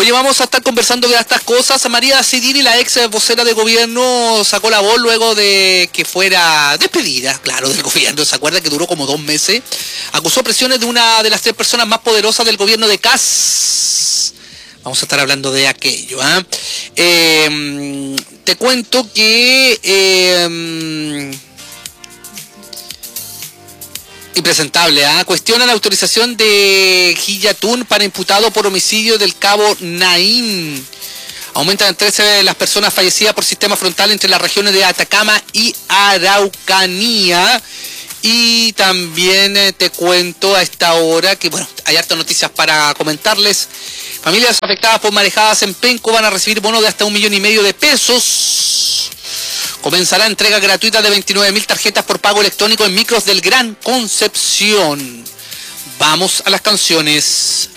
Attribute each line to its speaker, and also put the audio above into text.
Speaker 1: Oye, vamos a estar conversando de estas cosas. María Cidini, la ex vocera de gobierno, sacó la voz luego de que fuera despedida, claro, del gobierno. ¿Se acuerda que duró como 2 meses? Acusó presiones de una de las 3 personas más poderosas del gobierno de Kast. Vamos a estar hablando de aquello. Te cuento que... impresentable, cuestiona la autorización de Guillatún para imputado por homicidio del cabo Naín. Aumentan en 13 las personas fallecidas por sistema frontal entre las regiones de Atacama y Araucanía. Y también te cuento a esta hora que, bueno, hay hartas noticias para comentarles. Familias afectadas por marejadas en Penco van a recibir bonos de hasta 1,5 millones de pesos. Comenzará entrega gratuita de 29.000 tarjetas por pago electrónico en micros del Gran Concepción. Vamos a las canciones.